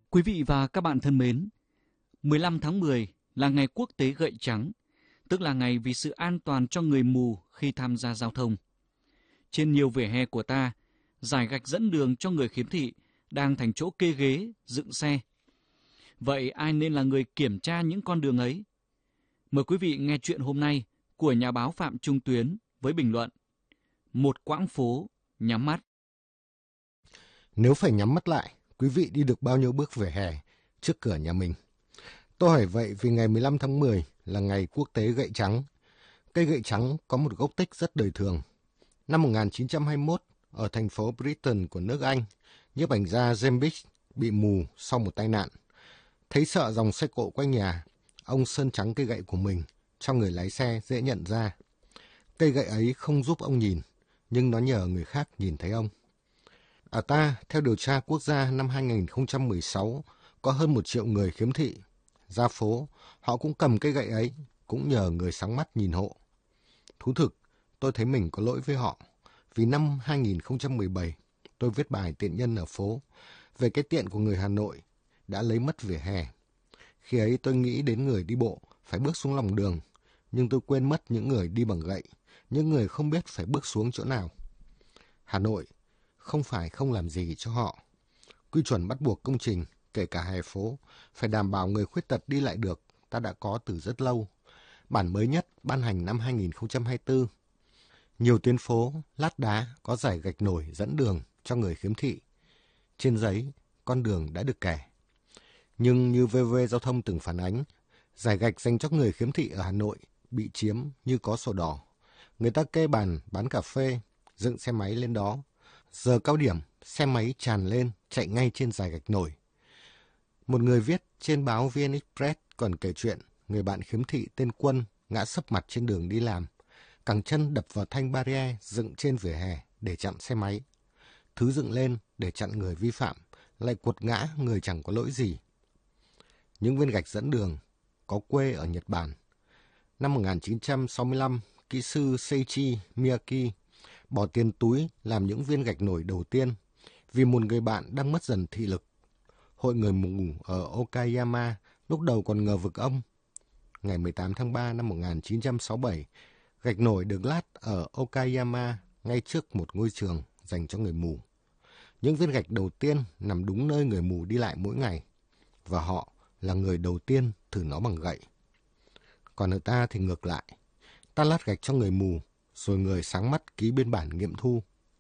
Quý vị và các bạn thân mến, 15 tháng 10 là ngày quốc tế gậy trắng, tức là ngày vì sự an toàn cho người mù khi tham gia giao thông. Trên nhiều vỉa hè của ta, dải gạch dẫn đường cho người khiếm thị đang thành chỗ kê ghế, dựng xe. Vậy ai nên là người kiểm tra những con đường ấy? Mời quý vị nghe chuyện hôm nay của nhà báo Phạm Trung Tuyến với bình luận Một quãng phố nhắm mắt. Nếu phải nhắm mắt lại, quý vị đi được bao nhiêu bước về hè trước cửa nhà mình? Tôi hỏi vậy vì ngày 15 tháng 10 là ngày quốc tế gậy trắng. Cây gậy trắng có một gốc tích rất đời thường. Năm 1921, ở thành phố Brighton của nước Anh, nhiếp ảnh gia James Beach bị mù sau một tai nạn. Thấy sợ dòng xe cộ quanh nhà, ông sơn trắng cây gậy của mình cho người lái xe dễ nhận ra. Cây gậy ấy không giúp ông nhìn, nhưng nó nhờ người khác nhìn thấy ông. Ở ta, theo điều tra quốc gia năm 2016, có hơn 1 triệu người khiếm thị. Ra phố, họ cũng cầm cây gậy ấy, cũng nhờ người sáng mắt nhìn hộ. Thú thực, tôi thấy mình có lỗi với họ. Vì năm 2017, tôi viết bài tiện nhân ở phố về cái tiện của người Hà Nội đã lấy mất vỉa hè. Khi ấy tôi nghĩ đến người đi bộ phải bước xuống lòng đường, nhưng tôi quên mất những người đi bằng gậy, những người không biết phải bước xuống chỗ nào. Hà Nội không phải không làm gì cho họ. Quy chuẩn bắt buộc công trình, kể cả hè phố, phải đảm bảo người khuyết tật đi lại được, ta đã có từ rất lâu. Bản mới nhất ban hành năm 2024. Nhiều tuyến phố, lát đá có dải gạch nổi dẫn đường cho người khiếm thị. Trên giấy, con đường đã được kẻ. Nhưng như VV Giao thông từng phản ánh, dải gạch dành cho người khiếm thị ở Hà Nội bị chiếm như có sổ đỏ. Người ta kê bàn bán cà phê, dựng xe máy lên đó. Giờ cao điểm, xe máy tràn lên, chạy ngay trên dải gạch nổi. Một người viết trên báo VN Express còn kể chuyện người bạn khiếm thị tên Quân ngã sấp mặt trên đường đi làm, cẳng chân đập vào thanh barrier dựng trên vỉa hè để chặn xe máy. Thứ dựng lên để chặn người vi phạm, lại quật ngã người chẳng có lỗi gì. Những viên gạch dẫn đường có quê ở Nhật Bản. Năm 1965, kỹ sư Seiichi Miyake bỏ tiền túi làm những viên gạch nổi đầu tiên vì một người bạn đang mất dần thị lực. Hội người mù ở Okayama lúc đầu còn ngờ vực ông. Ngày 18 tháng 3 năm 1967, gạch nổi được lát ở Okayama ngay trước một ngôi trường dành cho người mù. Những viên gạch đầu tiên nằm đúng nơi người mù đi lại mỗi ngày, và họ là người đầu tiên thử nó bằng gậy. Còn ở ta thì ngược lại, ta lát gạch cho người mù, rồi người sáng mắt ký biên bản nghiệm thu.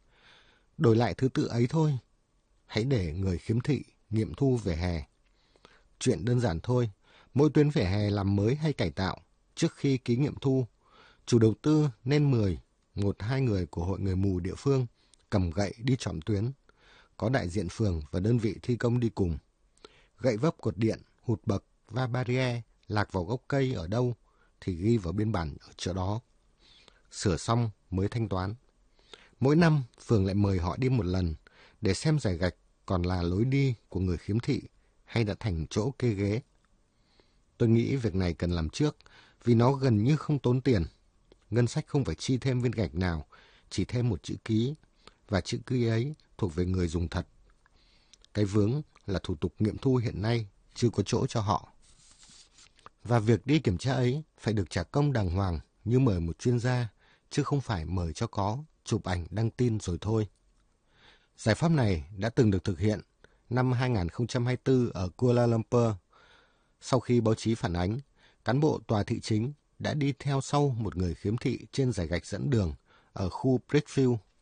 Đổi lại thứ tự ấy thôi, hãy để người khiếm thị nghiệm thu vỉa hè. Chuyện đơn giản thôi, mỗi tuyến vỉa hè làm mới hay cải tạo, trước khi ký nghiệm thu, chủ đầu tư nên mời 1-2 người của hội người mù địa phương cầm gậy đi chọn tuyến, có đại diện phường và đơn vị thi công đi cùng. Gậy vấp cột điện, hụt bậc, va barrier, lạc vào gốc cây ở đâu thì ghi vào biên bản ở chỗ đó. Sửa xong mới thanh toán. Mỗi năm, phường lại mời họ đi một lần để xem dải gạch còn là lối đi của người khiếm thị hay đã thành chỗ kê ghế. Tôi nghĩ việc này cần làm trước vì nó gần như không tốn tiền. Ngân sách không phải chi thêm viên gạch nào, chỉ thêm một chữ ký, và chữ ký ấy thuộc về người dùng thật. Cái vướng là thủ tục nghiệm thu hiện nay chưa có chỗ cho họ. Và việc đi kiểm tra ấy phải được trả công đàng hoàng như mời một chuyên gia, chứ không phải mời cho có, chụp ảnh đăng tin rồi thôi. Giải pháp này đã từng được thực hiện năm 2024 ở Kuala Lumpur. Sau khi báo chí phản ánh, cán bộ tòa thị chính đã đi theo sau một người khiếm thị trên dải gạch dẫn đường ở khu Brickfield